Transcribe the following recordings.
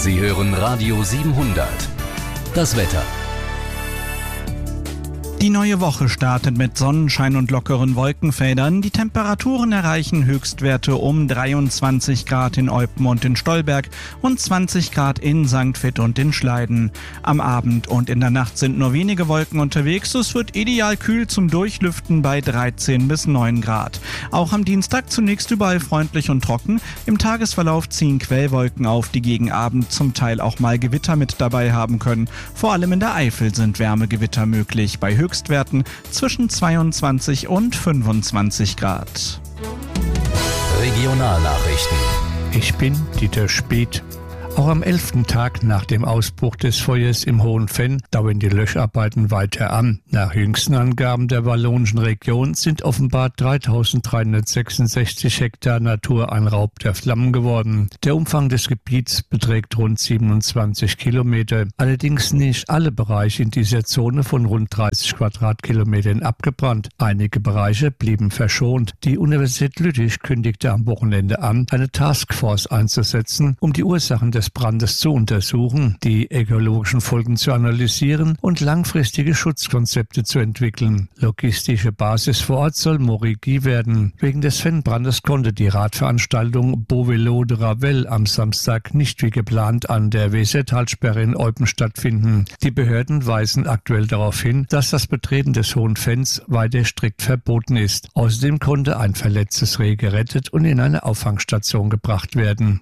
Sie hören Radio 700. Das Wetter. Die neue Woche startet mit Sonnenschein und lockeren Wolkenfeldern. Die Temperaturen erreichen Höchstwerte um 23 Grad in Eupen und in Stolberg und 20 Grad in St. Vith und in Schleiden. Am Abend und in der Nacht sind nur wenige Wolken unterwegs. Es wird ideal kühl zum Durchlüften bei 13 bis 9 Grad. Auch am Dienstag zunächst überall freundlich und trocken. Im Tagesverlauf ziehen Quellwolken auf, die gegen Abend zum Teil auch mal Gewitter mit dabei haben können. Vor allem in der Eifel sind Wärmegewitter möglich. Bei Höchstwerten zwischen 22 und 25 Grad. Regionalnachrichten. Ich bin Dieter Speth. Auch am 11. Tag nach dem Ausbruch des Feuers im Hohen Venn dauern die Löscharbeiten weiter an. Nach jüngsten Angaben der wallonischen Region sind offenbar 3.366 Hektar Natur ein Raub der Flammen geworden. Der Umfang des Gebiets beträgt rund 27 Kilometer. Allerdings nicht alle Bereiche in dieser Zone von rund 30 Quadratkilometern abgebrannt. Einige Bereiche blieben verschont. Die Universität Lüttich kündigte am Wochenende an, eine Taskforce einzusetzen, um die Ursachen des Brandes zu untersuchen, die ökologischen Folgen zu analysieren und langfristige Schutzkonzepte zu entwickeln. Logistische Basis vor Ort soll Morigi werden. Wegen des Venn-Brandes konnte die Radveranstaltung Beau Vélo de Ravel am Samstag nicht wie geplant an der Wesertalsperre in Eupen stattfinden. Die Behörden weisen aktuell darauf hin, dass das Betreten des Hohen Venns weiter strikt verboten ist. Außerdem konnte ein verletztes Reh gerettet und in eine Auffangstation gebracht werden.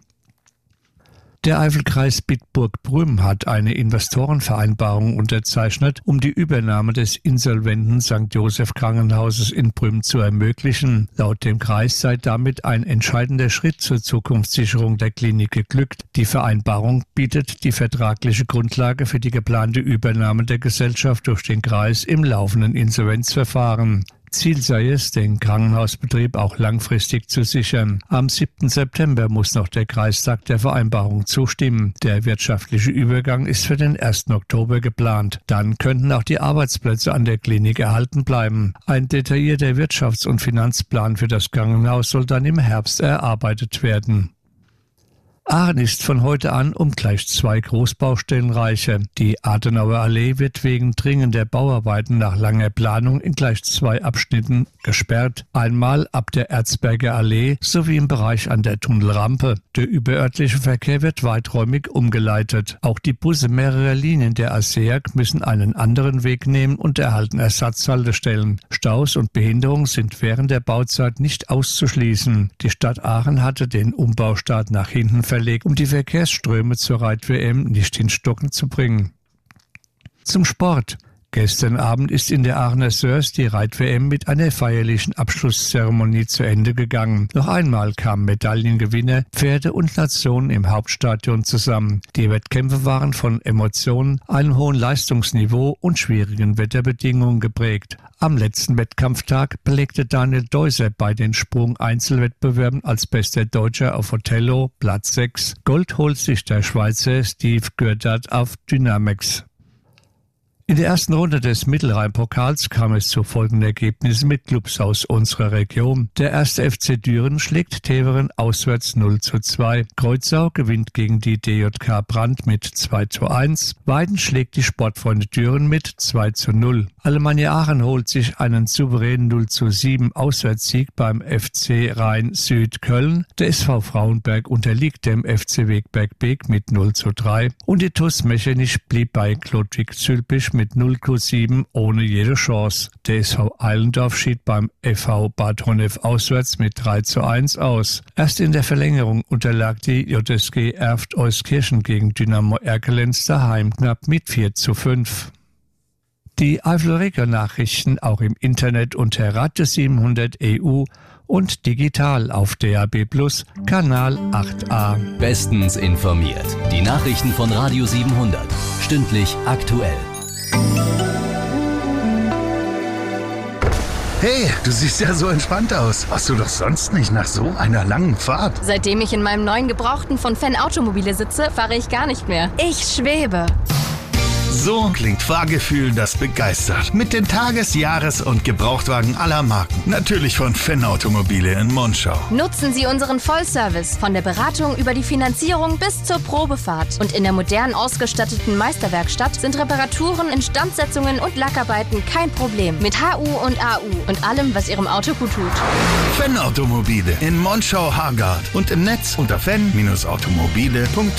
Der Eifelkreis Bitburg-Prüm hat eine Investorenvereinbarung unterzeichnet, um die Übernahme des insolventen St. Joseph Krankenhauses in Prüm zu ermöglichen. Laut dem Kreis sei damit ein entscheidender Schritt zur Zukunftssicherung der Klinik geglückt. Die Vereinbarung bietet die vertragliche Grundlage für die geplante Übernahme der Gesellschaft durch den Kreis im laufenden Insolvenzverfahren. Ziel sei es, den Krankenhausbetrieb auch langfristig zu sichern. Am 7. September muss noch der Kreistag der Vereinbarung zustimmen. Der wirtschaftliche Übergang ist für den 1. Oktober geplant. Dann könnten auch die Arbeitsplätze an der Klinik erhalten bleiben. Ein detaillierter Wirtschafts- und Finanzplan für das Krankenhaus soll dann im Herbst erarbeitet werden. Aachen ist von heute an um gleich 2 Großbaustellen reicher. Die Adenauer Allee wird wegen dringender Bauarbeiten nach langer Planung in gleich 2 Abschnitten gesperrt. Einmal ab der Erzberger Allee sowie im Bereich an der Tunnelrampe. Der überörtliche Verkehr wird weiträumig umgeleitet. Auch die Busse mehrerer Linien der ASEAG müssen einen anderen Weg nehmen und erhalten Ersatzhaltestellen. Staus und Behinderung sind während der Bauzeit nicht auszuschließen. Die Stadt Aachen hatte den Umbaustart nach hinten verlegt, um die Verkehrsströme zur Reit-WM nicht in Stocken zu bringen. Zum Sport. Gestern Abend ist in der Aachener Sörs die Reit-WM mit einer feierlichen Abschlusszeremonie zu Ende gegangen. Noch einmal kamen Medaillengewinner, Pferde und Nationen im Hauptstadion zusammen. Die Wettkämpfe waren von Emotionen, einem hohen Leistungsniveau und schwierigen Wetterbedingungen geprägt. Am letzten Wettkampftag belegte Daniel Deuser bei den Sprung-Einzelwettbewerben als bester Deutscher auf Othello Platz 6. Gold holt sich der Schweizer Steve Gürdat auf Dynamax. In der ersten Runde des Mittelrhein-Pokals kam es zu folgenden Ergebnissen mit Clubs aus unserer Region. Der 1. FC Düren schlägt Teveren auswärts 0:2. Kreuzau gewinnt gegen die DJK Brand mit 2:1. Weiden schlägt die Sportfreunde Düren mit 2:0. Alemannia Aachen holt sich einen souveränen 0:7 Auswärtssieg beim FC Rhein-Süd Köln. Der SV Frauenberg unterliegt dem FC Wegberg-Beek mit 0:3. Und die TuS Mechernich blieb bei Klodwig-Zülpich mit 0:7 ohne jede Chance. Der SV Eilendorf schied beim FV Bad Honnef auswärts mit 3:1 aus. Erst in der Verlängerung unterlag die JSG Erft Euskirchen gegen Dynamo Erkelenz daheim knapp mit 4:5. Die Eifel-Region-Nachrichten auch im Internet unter Radio 700 EU und digital auf DAB+ Kanal 8a. Bestens informiert. Die Nachrichten von Radio 700. Stündlich aktuell. Hey, du siehst ja so entspannt aus. Warst du doch sonst nicht nach so einer langen Fahrt? Seitdem ich in meinem neuen Gebrauchten von Fenn Automobile sitze, fahre ich gar nicht mehr. Ich schwebe. So klingt Fahrgefühl, das begeistert. Mit den Tages-, Jahres- und Gebrauchtwagen aller Marken. Natürlich von Fenn Automobile in Monschau. Nutzen Sie unseren Vollservice von der Beratung über die Finanzierung bis zur Probefahrt. Und in der modern ausgestatteten Meisterwerkstatt sind Reparaturen, Instandsetzungen und Lackarbeiten kein Problem. Mit HU und AU und allem, was Ihrem Auto gut tut. Fenn Automobile in Monschau-Hargard und im Netz unter fenn-automobile.de.